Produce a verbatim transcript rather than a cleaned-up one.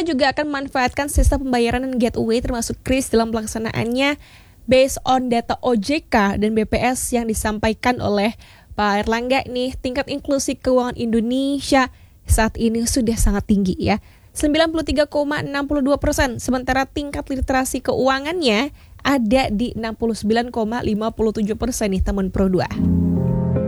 Pemerintah juga akan memanfaatkan sistem pembayaran dan gateway termasuk kris dalam pelaksanaannya based on data O J K dan B P S yang disampaikan oleh Pak Erlangga nih. Tingkat inklusi keuangan Indonesia saat ini sudah sangat tinggi ya, sembilan puluh tiga koma enam dua persen, sementara tingkat literasi keuangannya ada di enam puluh sembilan koma lima tujuh persen nih teman Pro dua.